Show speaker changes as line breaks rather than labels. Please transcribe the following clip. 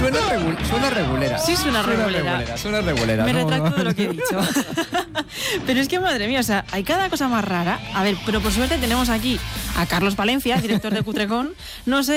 Suena regulera.
Sí, suena regulera.
Suena regulera.
Me
¿no?
retracto de lo que he dicho. Pero es que, madre mía, o sea, hay cada cosa más rara. A ver, pero por suerte tenemos aquí a Carlos Palencia, director de Cutrecon. No sé